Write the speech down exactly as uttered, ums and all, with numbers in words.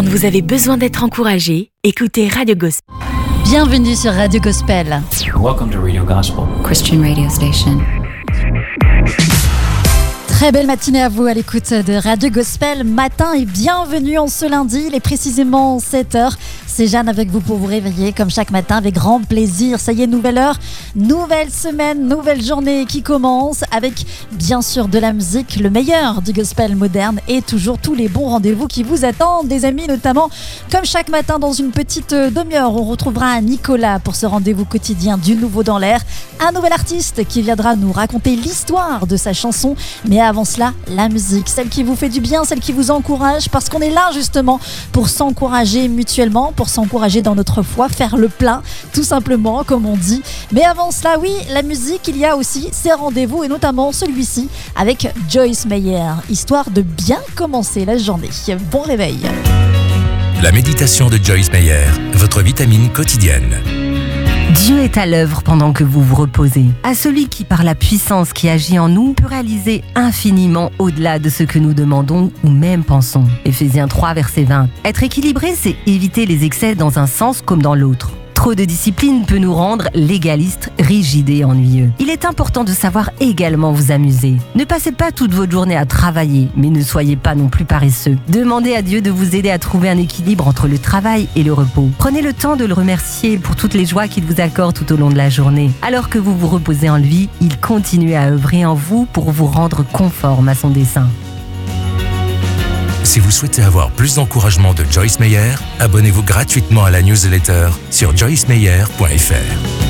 Quand vous avez besoin d'être encouragé, écoutez Radio Gospel. Bienvenue sur Radio Gospel. Welcome to Radio Gospel, Christian radio station. Très belle matinée à vous à l'écoute de Radio Gospel matin et bienvenue en ce lundi, il est précisément sept heures. C'est Jeanne avec vous pour vous réveiller comme chaque matin avec grand plaisir. Ça y est, nouvelle heure, nouvelle semaine, nouvelle journée qui commence avec bien sûr de la musique, le meilleur du gospel moderne et toujours tous les bons rendez-vous qui vous attendent, des amis, notamment comme chaque matin dans une petite demi-heure. On retrouvera Nicolas pour ce rendez-vous quotidien du nouveau dans l'air, un nouvel artiste qui viendra nous raconter l'histoire de sa chanson. Mais avant cela, la musique, celle qui vous fait du bien, celle qui vous encourage, parce qu'on est là justement pour s'encourager mutuellement, pour s'encourager dans notre foi, faire le plein, tout simplement, comme on dit. Mais avant cela, oui, la musique, il y a aussi ses rendez-vous, et notamment celui-ci avec Joyce Meyer, histoire de bien commencer la journée. Bon réveil. La méditation de Joyce Meyer, votre vitamine quotidienne. Dieu est à l'œuvre pendant que vous vous reposez. À celui qui, par la puissance qui agit en nous, peut réaliser infiniment au-delà de ce que nous demandons ou même pensons. Éphésiens trois, verset vingt. Être équilibré, c'est éviter les excès dans un sens comme dans l'autre. Trop de discipline peut nous rendre légalistes, rigides et ennuyeux. Il est important de savoir également vous amuser. Ne passez pas toute votre journée à travailler, mais ne soyez pas non plus paresseux. Demandez à Dieu de vous aider à trouver un équilibre entre le travail et le repos. Prenez le temps de le remercier pour toutes les joies qu'il vous accorde tout au long de la journée. Alors que vous vous reposez en lui, il continue à œuvrer en vous pour vous rendre conforme à son dessein. Si vous souhaitez avoir plus d'encouragement de Joyce Meyer, abonnez-vous gratuitement à la newsletter sur joyce meyer point f r.